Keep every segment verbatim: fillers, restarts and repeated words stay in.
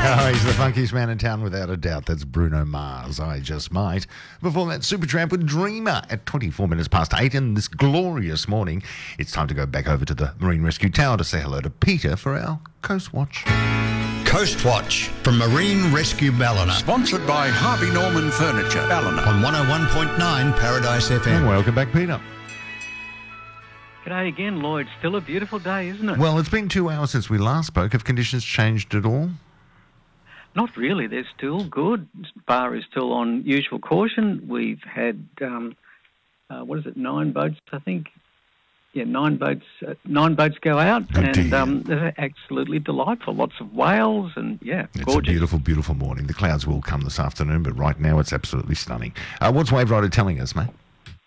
Oh, he's the funkiest man in town without a doubt. That's Bruno Mars, I Just Might. Before that, Supertramp with Dreamer at twenty-four minutes past eight. And this glorious morning, it's time to go back over to the Marine Rescue Tower to say hello to Peter for our Coast Watch. Coast Watch from Marine Rescue Ballina. Sponsored by Harvey Norman Furniture, Ballina. On one oh one point nine Paradise F M. And welcome back, Peter. G'day again, Lloyd. Still a beautiful day, isn't it? Well, it's been two hours since we last spoke. Have conditions changed at all? Not really. They're still good. Bar is still on usual caution. We've had, um, uh, what is it, nine boats, I think? Yeah, nine boats uh, Nine boats go out. Good and um, they're absolutely delightful. Lots of whales and, yeah, It's gorgeous. a beautiful, beautiful morning. The clouds will come this afternoon, but right now it's absolutely stunning. Uh, what's Wave Rider telling us, mate?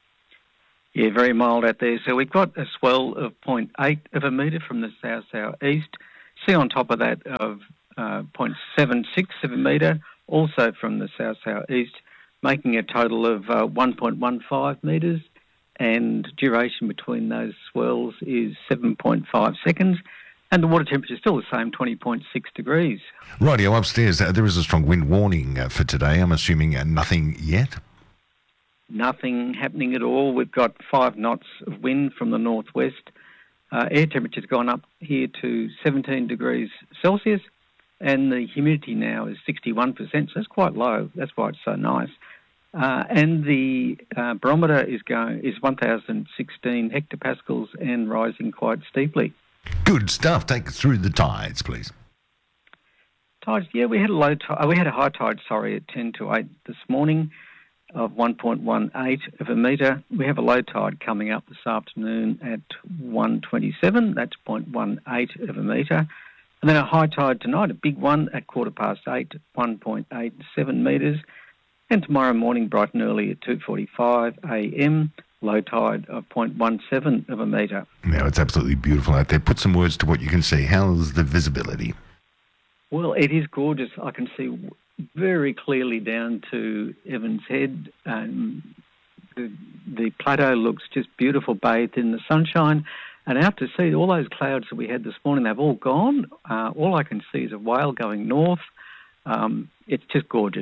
Yeah, very mild out there. So we've got a swell of zero point eight of a metre from the south-south-east. See on top of that of uh, zero point seven six of a metre, also from the south-south-east, making a total of uh, one point one five metres, and duration between those swells is seven point five seconds. And the water temperature is still the same, twenty point six degrees. Rightio, upstairs, uh, there is a strong wind warning uh, for today. I'm assuming uh, nothing yet? Nothing happening at all. We've got five knots of wind from the northwest. Uh, air temperature's gone up here to seventeen degrees Celsius, and the humidity now is sixty-one percent, so it's quite low. That's why it's so nice. Uh, and the uh, barometer is going is one thousand sixteen hectopascals and rising quite steeply. Good stuff. Take us through the tides, please. Tides, yeah, we had a low tide. We had a high tide, sorry, at ten to eight this morning of one point one eight of a metre. We have a low tide coming up this afternoon at one twenty-seven. That's zero point one eight of a metre. And then a high tide tonight, a big one at quarter past eight, one point eight seven metres. And tomorrow morning, bright and early at two forty-five a m, low tide of zero point one seven of a metre. Now, it's absolutely beautiful out there. Put some words to what you can see. How's the visibility? Well, it is gorgeous. I can see very clearly down to Evans Head. Um, the, the plateau looks just beautiful, bathed in the sunshine. And out to sea, all those clouds that we had this morning, they've all gone. Uh, all I can see is a whale going north. Um, it's just gorgeous.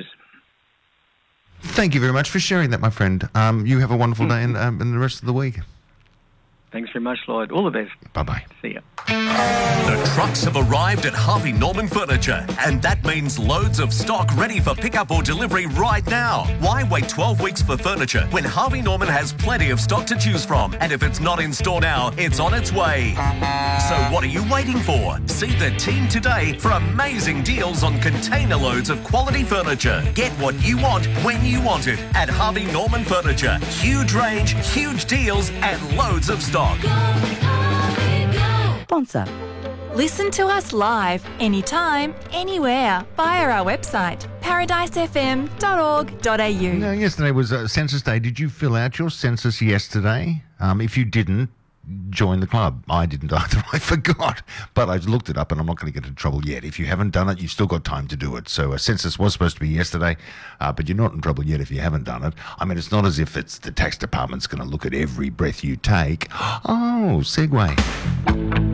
Thank you very much for sharing that, my friend. Um, you have a wonderful day and, um, and the rest of the week. Thanks very much, Lloyd. All the best. Bye-bye. See ya. The trucks have arrived at Harvey Norman Furniture, and that means loads of stock ready for pickup or delivery right now. Why wait twelve weeks for furniture when Harvey Norman has plenty of stock to choose from? And if it's not in store now, it's on its way. So what are you waiting for? See the team today for amazing deals on container loads of quality furniture. Get what you want when you want it at Harvey Norman Furniture. Huge range, huge deals, and loads of stock. Sponsor. Listen to us live, anytime, anywhere, via our website, paradise f m dot org dot a u. Now, yesterday was uh, Census Day. Did you fill out your census yesterday? Um, if you didn't, join the club. I didn't either. I forgot. But I looked it up and I'm not going to get into trouble yet. If you haven't done it, you've still got time to do it. So a census was supposed to be yesterday, uh, but you're not in trouble yet if you haven't done it. I mean, it's not as if it's the tax department's going to look at every breath you take. Oh, segue.